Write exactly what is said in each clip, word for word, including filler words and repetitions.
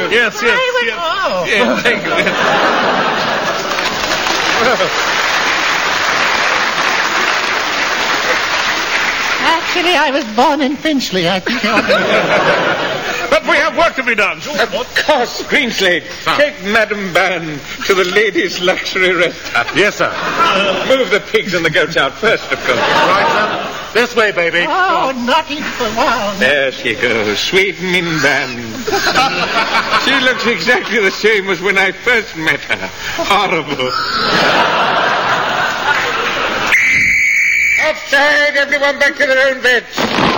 Yes, yes, I yes. Oh. Yes, thank you. Actually, I was born in Finchley, I think. But we have work to be done. Of course, Greenslade. Take Madam Ban to the ladies' luxury rest hut. Yes, sir. Move the pigs and the goats out first, of course. Right, sir. This way, baby. Oh, not eat for a while. There she goes, sweet Min Ban. She looks exactly the same as when I first met her. Horrible. Offside, everyone back to their own beds.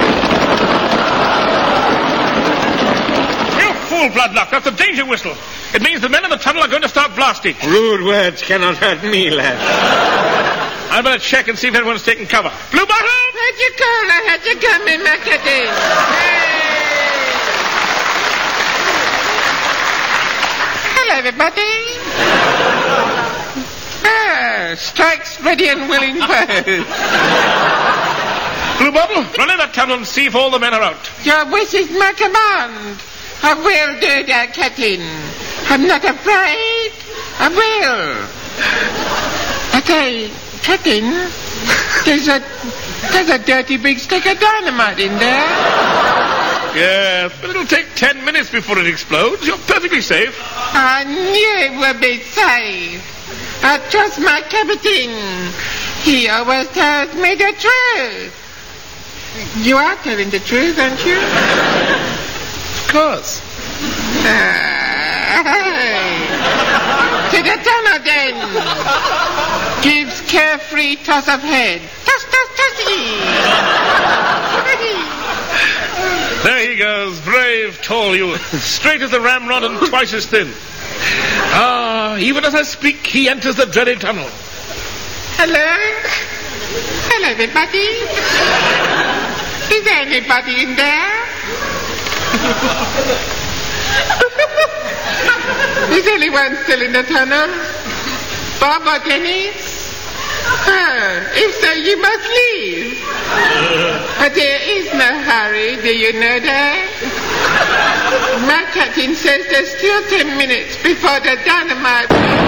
You fool, Bloodlock. That's a danger whistle. It means the men in the tunnel are going to start blasting. Rude words cannot hurt me, lad. I better check and see if everyone's taken cover. Blue Bottle! How'd you call her? How'd you come in, Macadam? Hello, everybody. Ah, strikes ready and willing first. Blue Bottle, run in that tunnel and see if all the men are out. Your wish is my command. I will do that, Captain. I'm not afraid. I will. I say, Captain, there's a there's a dirty big stick of dynamite in there. Yes, but it'll take ten minutes before it explodes. You're perfectly safe. I knew it would be safe. I trust my captain. He always tells me the truth. You are telling the truth, aren't you? Of course. Uh, hey. To the tunnel, then. Gives carefree toss of head. Toss, toss, tossy. There he goes, brave, tall youth. Straight as a ramrod and twice as thin. Ah, even as I speak, he enters the dreaded tunnel. Hello? Hello, everybody. Is there anybody in there? Is anyone still in the tunnel? Bob or Dennis? Oh, if so, you must leave. But there is no hurry, do you know that? My captain says there's still ten minutes before the dynamite...